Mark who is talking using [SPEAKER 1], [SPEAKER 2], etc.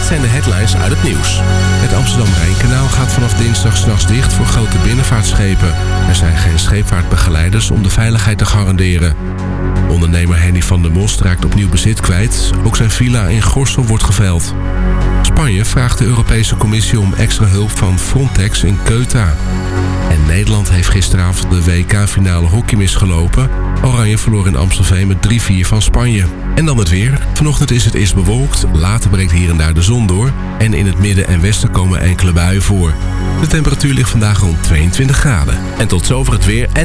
[SPEAKER 1] zijn de headlines uit het nieuws. Het Amsterdam-Rijnkanaal gaat vanaf dinsdag 's nachts dicht voor grote binnenvaartschepen. Er zijn geen scheepvaartbegeleiders om de veiligheid te garanderen. Ondernemer Henny van der Most raakt opnieuw bezit kwijt. Ook zijn villa in Gorssel wordt geveild. Spanje vraagt de Europese Commissie om extra hulp van Frontex in Ceuta. En Nederland heeft gisteravond de WK-finale hockey misgelopen. Oranje verloor in Amstelveen met 3-4 van Spanje. En dan het weer. Vanochtend is het eerst bewolkt, later breekt hier en daar de zon door. En in het midden en westen komen enkele buien voor. De temperatuur ligt vandaag rond 22 graden. En tot zover het weer.